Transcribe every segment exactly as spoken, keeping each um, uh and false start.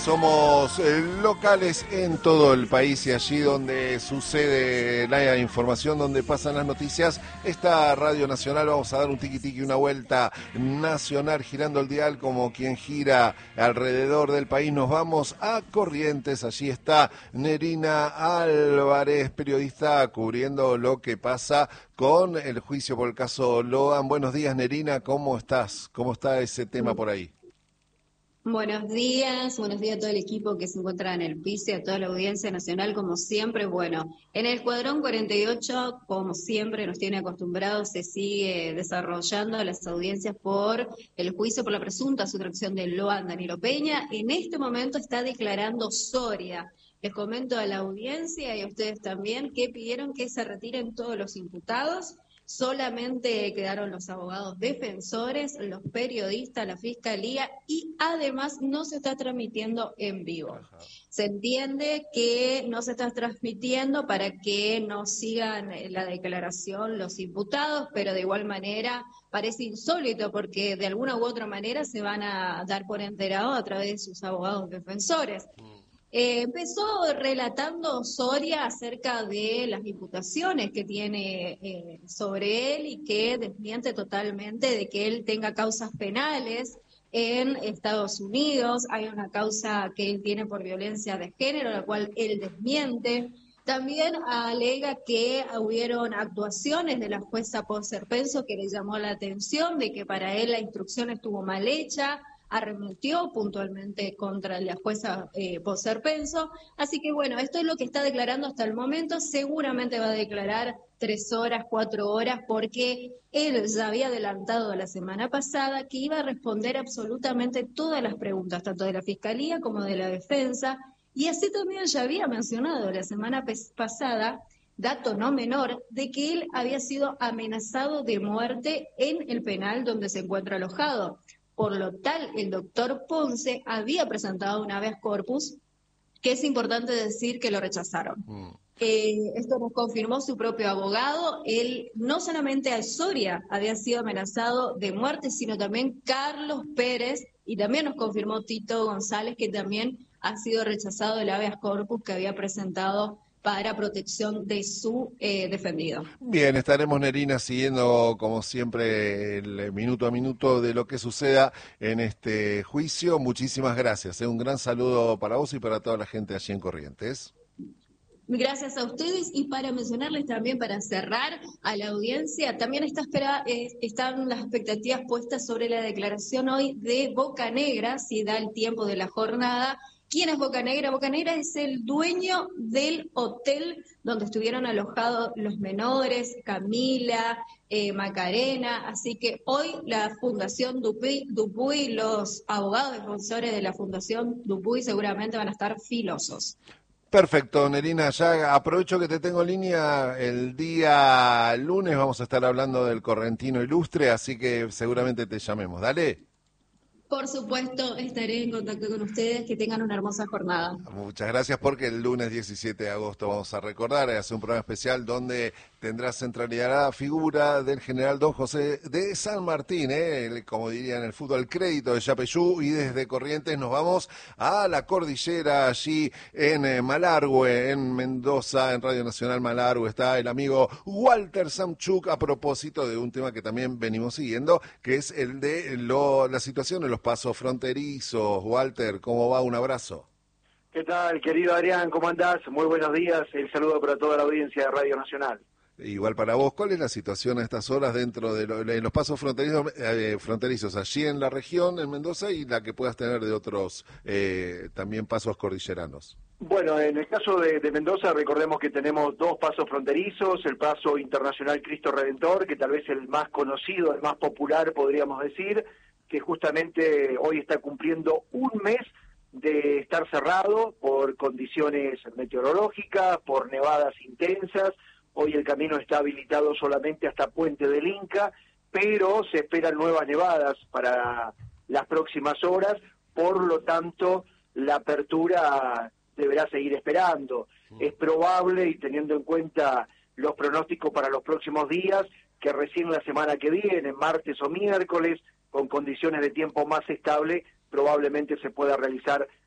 somos eh, locales en todo el país y allí donde sucede la información, donde pasan las noticias, esta Radio Nacional. Vamos a dar un tiqui-tiqui, una vuelta nacional girando el dial como quien gira alrededor del país. Nos vamos a Corrientes, allí está Nerina Álvarez, periodista cubriendo lo que pasa con el juicio por el caso Logan. Buenos días, Nerina, ¿cómo estás? ¿Cómo está ese tema por ahí? Buenos días, buenos días a todo el equipo que se encuentra en el piso y a toda la audiencia nacional, como siempre. Bueno, en el Escuadrón cuarenta y ocho, como siempre nos tiene acostumbrados, se sigue desarrollando las audiencias por el juicio por la presunta sustracción de Logan Danilo Peña. En este momento está declarando Soria. Les comento a la audiencia y a ustedes también que pidieron que se retiren todos los imputados. Solamente quedaron los abogados defensores, los periodistas, la fiscalía y además no se está transmitiendo en vivo. Ajá. Se entiende que no se está transmitiendo para que no sigan la declaración los imputados, pero de igual manera parece insólito porque de alguna u otra manera se van a dar por enterados a través de sus abogados defensores. Mm. Eh, empezó relatando Soria acerca de las imputaciones que tiene eh, sobre él y que desmiente totalmente de que él tenga causas penales en Estados Unidos. Hay una causa que él tiene por violencia de género, la cual él desmiente. También alega que hubieron actuaciones de la jueza Poserpenso que le llamó la atención de que para él la instrucción estuvo mal hecha. Arremetió puntualmente contra la jueza eh, Poserpenso. Así que bueno, esto es lo que está declarando hasta el momento. Seguramente va a declarar tres horas, cuatro horas, porque él ya había adelantado la semana pasada que iba a responder absolutamente todas las preguntas, tanto de la Fiscalía como de la Defensa. Y así también ya había mencionado la semana pasada, dato no menor, de que él había sido amenazado de muerte en el penal donde se encuentra alojado. Por lo tal, el doctor Ponce había presentado un habeas corpus, que es importante decir que lo rechazaron. Mm. Eh, esto nos confirmó su propio abogado. Él no solamente a Soria había sido amenazado de muerte, sino también Carlos Pérez, y también nos confirmó Tito González, que también ha sido rechazado el habeas corpus que había presentado para protección de su eh, defendido. Bien, estaremos, Nerina, siguiendo como siempre el minuto a minuto de lo que suceda en este juicio. Muchísimas gracias. Un gran saludo para vos y para toda la gente allí en Corrientes. Gracias a ustedes, y para mencionarles también, para cerrar a la audiencia, también está espera, eh, están las expectativas puestas sobre la declaración hoy de Bocanegra, si da el tiempo de la jornada. ¿Quién es Bocanegra? Bocanegra es el dueño del hotel donde estuvieron alojados los menores, Camila, eh, Macarena, así que hoy la Fundación Dupuy, Dupuy, los abogados defensores de la Fundación Dupuy seguramente van a estar filosos. Perfecto, Nerina, ya aprovecho que te tengo en línea. El día lunes vamos a estar hablando del Correntino Ilustre, así que seguramente te llamemos. Dale. Por supuesto, estaré en contacto con ustedes. Que tengan una hermosa jornada. Muchas gracias, porque el lunes diecisiete de agosto vamos a recordar, hacer un programa especial donde tendrá centralidad la figura del general Don José de San Martín, ¿eh? Como diría en el fútbol, el crédito de Yapeyú. Y desde Corrientes nos vamos a la cordillera, allí en eh, Malargüe, en Mendoza, en Radio Nacional Malargüe. Está el amigo Walter Samchuk a propósito de un tema que también venimos siguiendo, que es el de lo, la situación en los pasos fronterizos. Walter, ¿cómo va? Un abrazo. ¿Qué tal, querido Adrián? ¿Cómo andás? Muy buenos días. El saludo para toda la audiencia de Radio Nacional. Igual para vos, ¿cuál es la situación a estas horas dentro de, lo, de los pasos fronterizos, eh, fronterizos allí en la región, en Mendoza, y la que puedas tener de otros eh, también pasos cordilleranos? Bueno, en el caso de, de Mendoza, recordemos que tenemos dos pasos fronterizos: el paso internacional Cristo Redentor, que tal vez el más conocido, el más popular, podríamos decir, que justamente hoy está cumpliendo un mes de estar cerrado por condiciones meteorológicas, por nevadas intensas. Hoy el camino está habilitado solamente hasta Puente del Inca, pero se esperan nuevas nevadas para las próximas horas, por lo tanto la apertura deberá seguir esperando. Es probable, y teniendo en cuenta los pronósticos para los próximos días, que recién la semana que viene, martes o miércoles, con condiciones de tiempo más estable, probablemente se pueda realizar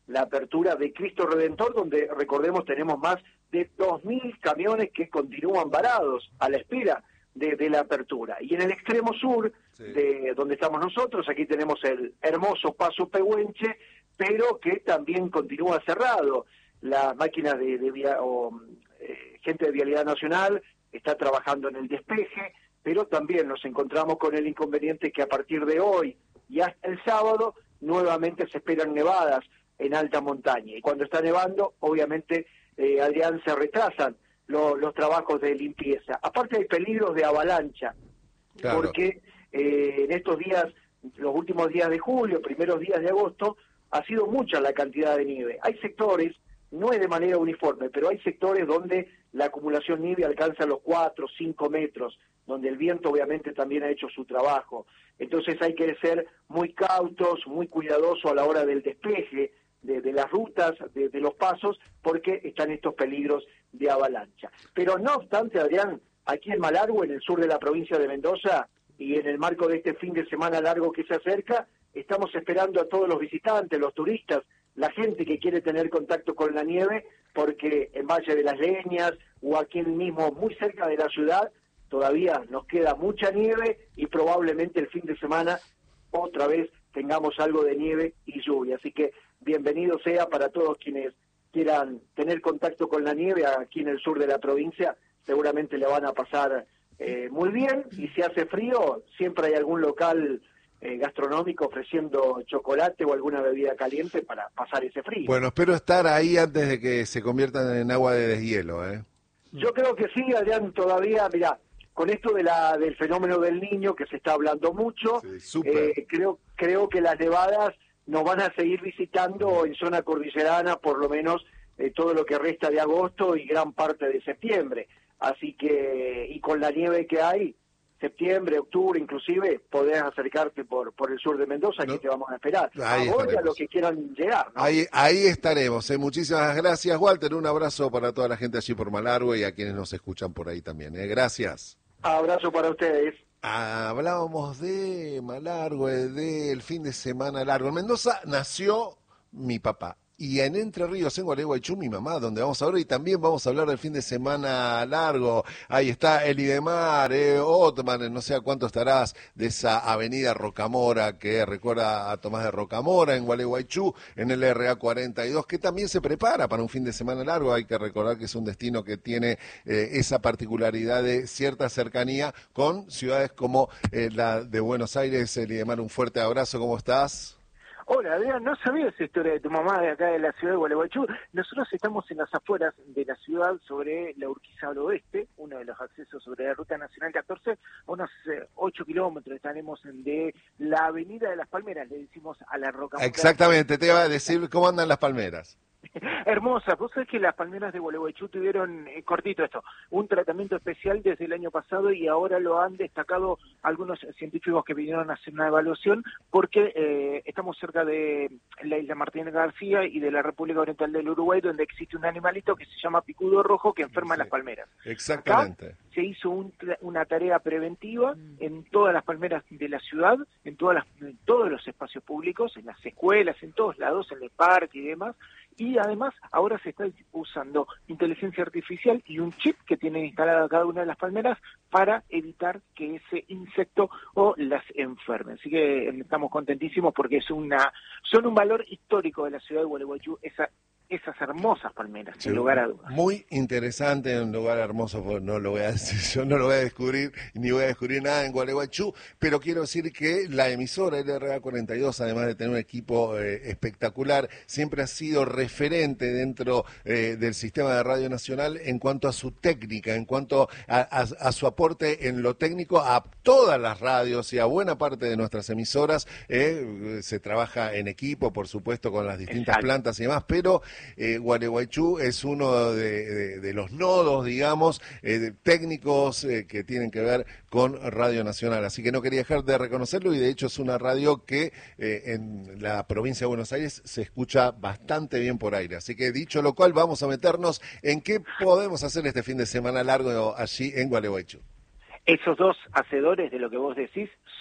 la apertura de Cristo Redentor, donde, recordemos, tenemos más de dos mil camiones que continúan varados a la espera de, de la apertura. Y en el extremo sur, sí, de donde estamos nosotros, aquí tenemos el hermoso Paso Pehuenche, pero que también continúa cerrado. Las máquinas de, de via, o eh, gente de Vialidad Nacional está trabajando en el despeje, pero también nos encontramos con el inconveniente que a partir de hoy y hasta el sábado nuevamente se esperan nevadas en alta montaña. Y cuando está nevando, obviamente, eh, Adrián, se retrasan lo, los trabajos de limpieza. Aparte hay peligros de avalancha, claro, porque eh, en estos días, los últimos días de julio, primeros días de agosto, ha sido mucha la cantidad de nieve. Hay sectores, no es de manera uniforme, pero hay sectores donde la acumulación nieve alcanza los cuatro, cinco metros, donde el viento obviamente también ha hecho su trabajo. Entonces hay que ser muy cautos, muy cuidadosos a la hora del despeje de, de las rutas, de, de los pasos, porque están estos peligros de avalancha. Pero no obstante, Adrián, aquí en Malargüe, en el sur de la provincia de Mendoza, y en el marco de este fin de semana largo que se acerca, estamos esperando a todos los visitantes, los turistas, la gente que quiere tener contacto con la nieve, porque en Valle de las Leñas o aquí mismo, muy cerca de la ciudad, todavía nos queda mucha nieve y probablemente el fin de semana otra vez tengamos algo de nieve y lluvia. Así que bienvenido sea para todos quienes quieran tener contacto con la nieve aquí en el sur de la provincia, seguramente le van a pasar eh, muy bien, y si hace frío siempre hay algún local Eh, gastronómico ofreciendo chocolate o alguna bebida caliente para pasar ese frío. Bueno, espero estar ahí antes de que se conviertan en agua de deshielo, ¿eh? Yo creo que sí, Adrián, todavía, mirá, con esto de la del fenómeno del Niño, que se está hablando mucho, sí, eh, creo, creo que las nevadas nos van a seguir visitando en zona cordillerana, por lo menos eh, todo lo que resta de agosto y gran parte de septiembre. Así que, y con la nieve que hay, septiembre, octubre, inclusive, podés acercarte por por el sur de Mendoza, no, que te vamos a esperar. Ahí a vos y a estaremos. los que quieran llegar, ¿no? Ahí, ahí estaremos. ¿eh? Muchísimas gracias, Walter. Un abrazo para toda la gente allí por Malargüe y a quienes nos escuchan por ahí también. ¿eh? Gracias. Abrazo para ustedes. Hablábamos de Malargüe, del fin de semana largo. En Mendoza nació mi papá. Y en Entre Ríos, en Gualeguaychú, mi mamá, donde vamos ahora, y también vamos a hablar del fin de semana largo. Ahí está Elidemar, eh, Otman, no sé a cuánto estarás de esa avenida Rocamora, que recuerda a Tomás de Rocamora, en Gualeguaychú, en el R A cuarenta y dos, que también se prepara para un fin de semana largo. Hay que recordar que es un destino que tiene eh, esa particularidad de cierta cercanía con ciudades como eh, la de Buenos Aires. Elidemar, un fuerte abrazo, ¿cómo estás? Hola, Adrián, no sabía esa historia de tu mamá de acá de la ciudad de Gualeguaychú. Nosotros estamos en las afueras de la ciudad, sobre la Urquiza al oeste, uno de los accesos sobre la Ruta Nacional catorce, a unos eh, ocho kilómetros estaremos de la Avenida de las Palmeras, le decimos a la Roca. Exactamente, te iba a decir cómo andan las palmeras. Hermosa, vos sabés que las palmeras de Gualeguaychú tuvieron, eh, cortito esto, un tratamiento especial desde el año pasado y ahora lo han destacado algunos científicos que vinieron a hacer una evaluación porque eh, estamos cerca de la isla Martínez García y de la República Oriental del Uruguay, donde existe un animalito que se llama picudo rojo que enferma sí, las palmeras. Exactamente. Acá se hizo un, una tarea preventiva en todas las palmeras de la ciudad, en, todas las, en todos los espacios públicos, en las escuelas, en todos lados, en el parque y demás. Y además ahora se está usando inteligencia artificial y un chip que tienen instalada cada una de las palmeras para evitar que ese insecto o las enferme. Así que estamos contentísimos porque es una son un valor histórico de la ciudad de Gualeguaychú, esa esas hermosas palmeras, sí, sin lugar a dudas. Muy interesante, un lugar hermoso, no lo voy a decir, yo no lo voy a descubrir, ni voy a descubrir nada en Gualeguaychú, pero quiero decir que la emisora L R A cuarenta y dos, además de tener un equipo eh, espectacular, siempre ha sido referente dentro eh, del sistema de Radio Nacional en cuanto a su técnica, en cuanto a, a, a su aporte en lo técnico a todas las radios y a buena parte de nuestras emisoras. Eh, se trabaja en equipo, por supuesto, con las distintas Exacto. plantas y demás, pero Eh, Gualeguaychú es uno de, de, de los nodos, digamos, eh, de técnicos eh, que tienen que ver con Radio Nacional. Así que no quería dejar de reconocerlo y de hecho es una radio que eh, en la provincia de Buenos Aires se escucha bastante bien por aire. Así que dicho lo cual, vamos a meternos en qué podemos hacer este fin de semana largo allí en Gualeguaychú. Esos dos hacedores de lo que vos decís son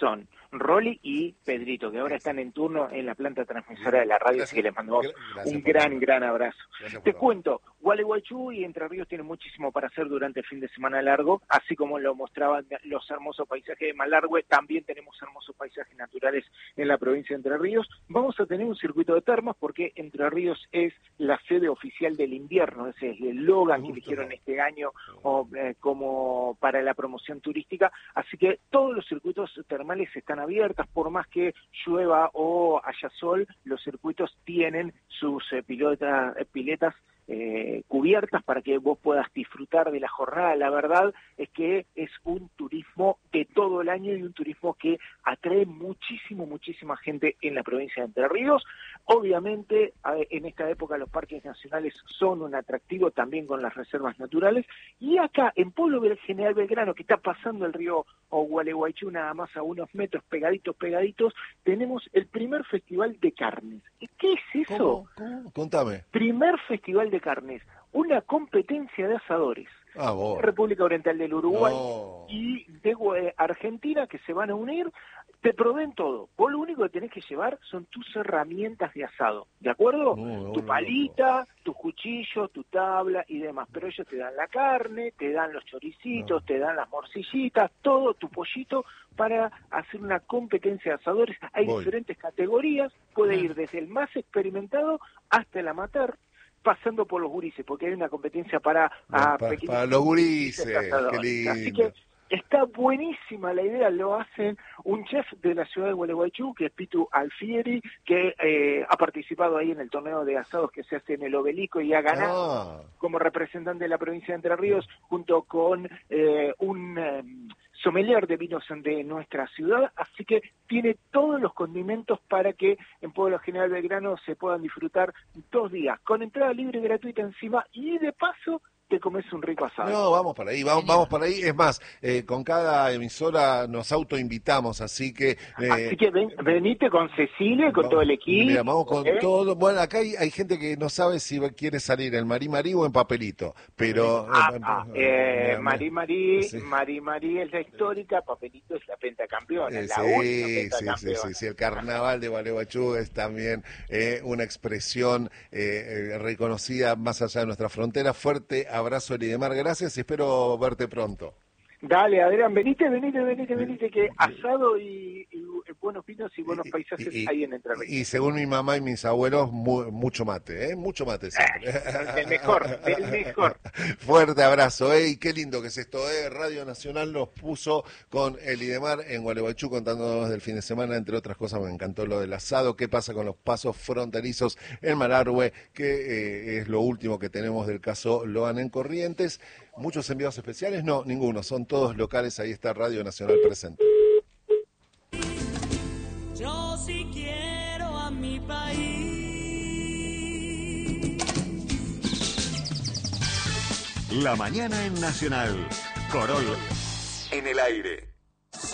Rolly y Pedrito, que ahora están en turno en la planta transmisora de la radio, gracias, así que les mandamos un gran, gran abrazo. Te cuento, Gualeguaychú y Entre Ríos tienen muchísimo para hacer durante el fin de semana largo, así como lo mostraban los hermosos paisajes de Malargüe, también tenemos hermosos paisajes naturales en la provincia de Entre Ríos. Vamos a tener un circuito de termas porque Entre Ríos es la sede oficial del invierno, ese es el eslogan que eligieron este año o, eh, como para la promoción turística, así que todos los circuitos termales están abiertos, por más que llueva o haya sol, los circuitos tienen sus eh, pilota, eh, piletas Eh, cubiertas para que vos puedas disfrutar de la jornada. La verdad es que es un turismo de todo el año y un turismo que atrae muchísimo, muchísima gente en la provincia de Entre Ríos. Obviamente, en esta época los parques nacionales son un atractivo también con las reservas naturales. Y acá, en Pueblo General Belgrano, que está pasando el río Gualeguaychú nada más a unos metros pegaditos, pegaditos, tenemos el primer festival de carnes. ¿Qué es eso? ¿Cómo? ¿Cómo? Contame. Primer festival de carnes, una competencia de asadores. Ah, vos. República Oriental del Uruguay No. y de eh, Argentina, que se van a unir, te proveen todo. Vos lo único que tenés que llevar son tus herramientas de asado, ¿de acuerdo? No, tu no, palita, tus cuchillos, tu tabla y demás. Pero ellos te dan la carne, te dan los choricitos, no. te dan las morcillitas, todo, tu pollito, para hacer una competencia de asadores. Hay Voy. diferentes categorías, puede ir desde el más experimentado hasta el amateur, pasando por los gurises, porque hay una competencia para, para, para, para los gurises, qué lindo. Así que está buenísima la idea, lo hacen un chef de la ciudad de Gualeguaychú, que es Pitu Alfieri, que eh, ha participado ahí en el torneo de asados que se hace en el Obelisco y ha ganado ah. como representante de la provincia de Entre Ríos, junto con eh, un eh, sommelier de vinos de nuestra ciudad, así que tiene todos los condimentos para que en Pueblo General Belgrano se puedan disfrutar dos días, con entrada libre y gratuita encima, y de paso te comes un rico asado. No, vamos para ahí, vamos, vamos para ahí. Es más, eh, con cada emisora nos autoinvitamos, así que... Eh, así que ven, venite con Cecilia y con vamos, todo el equipo. Mira, vamos con ¿eh? todo. Bueno, acá hay, hay gente que no sabe si quiere salir en Marí Marí o en papelito, pero... Ah, ah, eh, Marí Marí, sí. Marí Marí es la histórica, papelito es la pentacampeona, eh, la sí, única pentacampeona. Sí, sí, sí, sí, el carnaval de Gualeguaychú es también eh, una expresión eh, reconocida más allá de nuestra frontera. Fuerte abrazo, Elidemar, gracias y espero verte pronto. Dale, Adrián, venite, venite, venite, venite, que asado y, y buenos vinos y buenos paisajes y, y, hay en Entre Ríos. Y según mi mamá y mis abuelos, mu, mucho mate, ¿eh? Mucho mate siempre. El mejor, el mejor. Fuerte abrazo, ¿eh? Y qué lindo que es esto, ¿eh? Radio Nacional nos puso con Elidemar en Gualeguaychú contándonos del fin de semana, entre otras cosas me encantó lo del asado, qué pasa con los pasos fronterizos en Malargüe, que eh, es lo último que tenemos del caso Loan en Corrientes. ¿Muchos enviados especiales? No, ninguno, son todos locales, ahí está Radio Nacional presente. Yo sí quiero a mi país. La mañana en Nacional, Corol en el aire.